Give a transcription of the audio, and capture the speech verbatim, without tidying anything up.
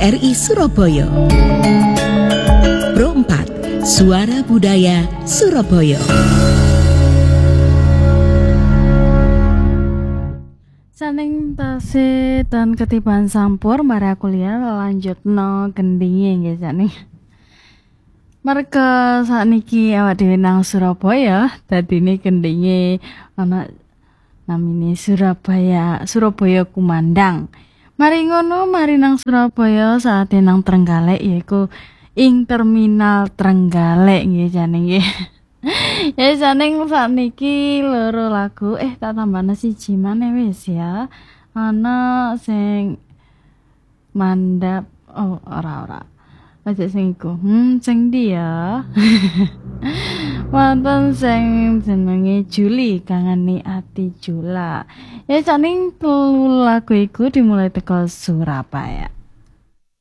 R I Surabaya. Pro empat Suara Budaya Surabaya. Saning tasih dan ketiban sampur mari kuliah lanjutno gendinge nggih saning. Merga sakniki awak dhewe nang Surabaya, dadine gendinge ana namine Surabaya, Surabaya Kumandang. Mari ngono mari nang Surabaya saate nang Trenggalek yaiku ing terminal Trenggalek nggih jane nggih. Ya saning sakniki loro lagu eh tak tambahna siji maneh wis ya. Ana sing mandap oh ora ora. Aja sing iku. Hmm sing ndi ya? Wonten sing jenenge Juli kangane Ati Jula. Ya saning telu lagu iku dimulai teko Surabaya.